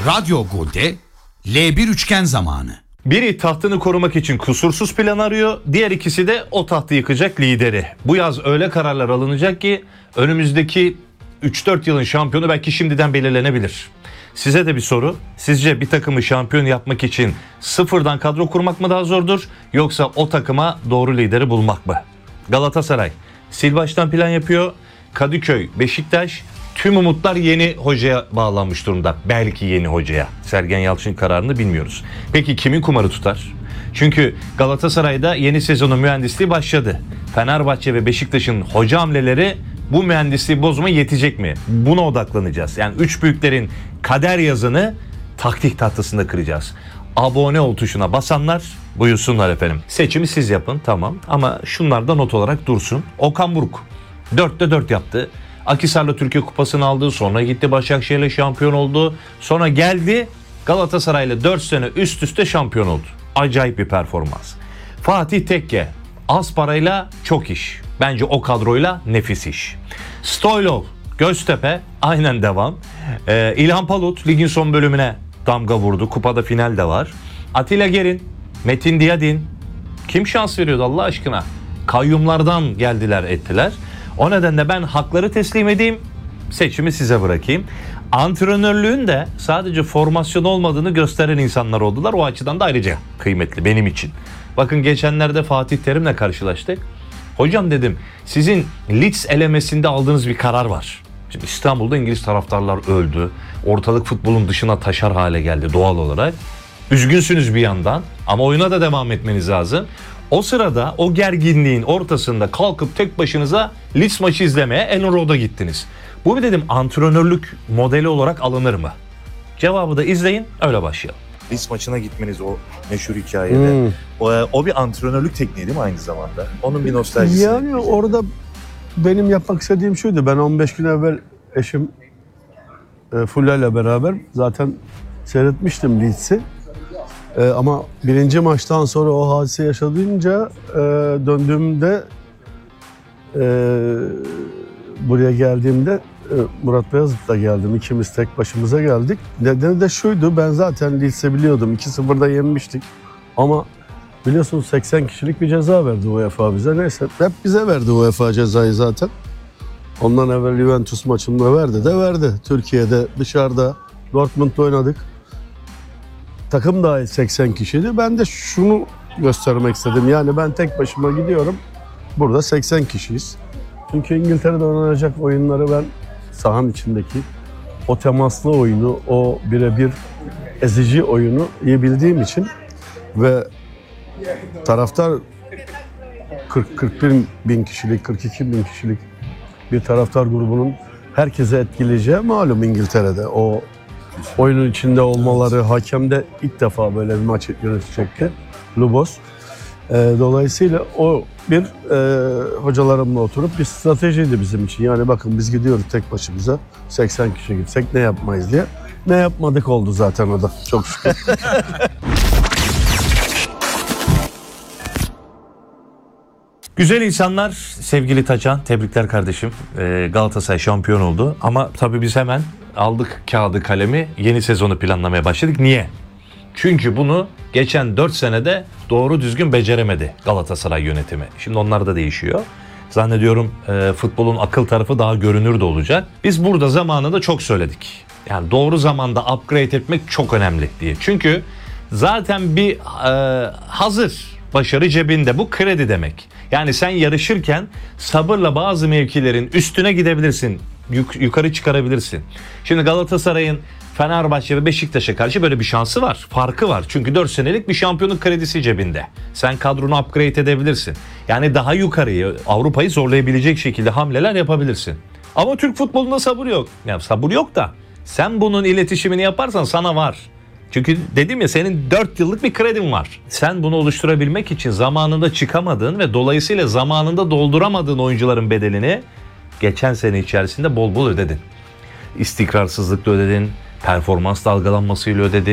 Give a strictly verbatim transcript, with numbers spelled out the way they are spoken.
Radyo Gol'de L bir üçgen zamanı. Biri tahtını korumak için kusursuz plan arıyor, diğer ikisi de o tahtı yıkacak lideri. Bu yaz öyle kararlar alınacak ki önümüzdeki üç dört yılın şampiyonu belki şimdiden belirlenebilir. Size de bir soru. Sizce bir takımı şampiyon yapmak için sıfırdan kadro kurmak mı daha zordur, yoksa o takıma doğru lideri bulmak mı? Galatasaray sil baştan plan yapıyor. Kadıköy, Beşiktaş, tüm umutlar yeni hocaya bağlanmış durumda. Belki yeni hocaya. Sergen Yalçın kararını bilmiyoruz. Peki kimin kumarı tutar? Çünkü Galatasaray'da yeni sezonun mühendisliği başladı. Fenerbahçe ve Beşiktaş'ın hoca hamleleri bu mühendisliği bozmaya yetecek mi? Buna odaklanacağız. Yani üç büyüklerin kader yazını taktik tahtasında kıracağız. Abone ol tuşuna basanlar buyursunlar efendim. Seçimi siz yapın, tamam, ama şunlar da not olarak dursun. Okan Buruk dörtte dört yaptı. Akhisar'la Türkiye Kupası'nı aldı. Sonra gitti Başakşehir'le şampiyon oldu. Sonra geldi Galatasaray'la dört sene üst üste şampiyon oldu. Acayip bir performans. Fatih Tekke az parayla çok iş. Bence o kadroyla nefis iş. Stoylov, Göztepe aynen devam. Ee, İlhan Palut ligin son bölümüne damga vurdu. Kupada final de var. Atilla Gerin, Metin Diyadin. Kim şans veriyordu Allah aşkına? Kayyumlardan geldiler ettiler. O nedenle ben hakları teslim edeyim, seçimi size bırakayım. Antrenörlüğün de sadece formasyon olmadığını gösteren insanlar oldular. O açıdan da ayrıca kıymetli benim için. Bakın geçenlerde Fatih Terim'le karşılaştık. Hocam dedim, sizin Leeds elemesinde aldığınız bir karar var. Şimdi İstanbul'da İngiliz taraftarlar öldü. Ortalık futbolun dışına taşar hale geldi doğal olarak. Üzgünsünüz bir yandan ama oyuna da devam etmeniz lazım. O sırada o gerginliğin ortasında kalkıp tek başınıza Leeds maçı izlemeye Ellen Road'a gittiniz. Bu bir dedim antrenörlük modeli olarak alınır mı? Cevabı da izleyin, öyle başlayalım. Leeds maçına gitmeniz o meşhur hikayede. Hmm. O, o bir antrenörlük tekniği değil mi aynı zamanda? Onun bir nostaljisi. Yani orada benim yapmak istediğim şuydu. Ben on beş gün evvel eşim e, Fulya ile beraber zaten seyretmiştim Leeds'i. Ee, ama birinci maçtan sonra o hadise yaşadığınca e, döndüğümde e, buraya geldiğimde e, Murat Beyazıt'la geldim. İkimiz tek başımıza geldik. Nedeni de şuydu, ben zaten Leeds'i biliyordum. iki sıfırda yenmiştik. Ama biliyorsunuz seksen kişilik bir ceza verdi UEFA bize. Neyse hep bize verdi UEFA cezayı zaten. Ondan evvel Juventus maçında verdi de verdi. Türkiye'de dışarıda Dortmund'da oynadık. Takım dahil seksen kişiydi. Ben de şunu göstermek istedim. Yani ben tek başıma gidiyorum. Burada seksen kişiyiz. Çünkü İngiltere'de oynanacak oyunları ben sahanın içindeki o temaslı oyunu, o birebir ezici oyunu iyi bildiğim için ve taraftar kırk kırk bir bin kişilik, kırk iki bin kişilik bir taraftar grubunun herkese etkileyeceği malum İngiltere'de. O oyunun içinde olmaları, hakem de ilk defa böyle bir maç yönetecekti, Lubos. E, dolayısıyla o bir e, hocalarımla oturup bir stratejiydi bizim için. Yani bakın biz gidiyoruz tek başımıza, seksen kişi gitsek ne yapmayız diye. Ne yapmadık oldu zaten o da, çok şükür. Güzel insanlar, sevgili Taçan, tebrikler kardeşim. Ee, Galatasaray şampiyon oldu ama tabii biz hemen aldık kağıdı kalemi, yeni sezonu planlamaya başladık. Niye? Çünkü bunu geçen dört senede doğru düzgün beceremedi Galatasaray yönetimi. Şimdi onlar da değişiyor. Zannediyorum e, futbolun akıl tarafı daha görünür de olacak. Biz burada zamanında çok söyledik. Yani doğru zamanda upgrade etmek çok önemli diye. Çünkü zaten bir e, hazır başarı cebinde, bu kredi demek. Yani sen yarışırken sabırla bazı mevkilerin üstüne gidebilirsin, yuk- yukarı çıkarabilirsin. Şimdi Galatasaray'ın Fenerbahçe ve Beşiktaş'a karşı böyle bir şansı var, farkı var. Çünkü dört senelik bir şampiyonluk kredisi cebinde. Sen kadronu upgrade edebilirsin. Yani daha yukarıyı, Avrupa'yı zorlayabilecek şekilde hamleler yapabilirsin. Ama Türk futbolunda sabır yok. Yani sabır yok da sen bunun iletişimini yaparsan sana var. Çünkü dedim ya, senin dört yıllık bir kredin var. Sen bunu oluşturabilmek için zamanında çıkamadığın ve dolayısıyla zamanında dolduramadığın oyuncuların bedelini geçen sene içerisinde bol bol ödedin. İstikrarsızlıkla ödedin, performans dalgalanmasıyla ödedin.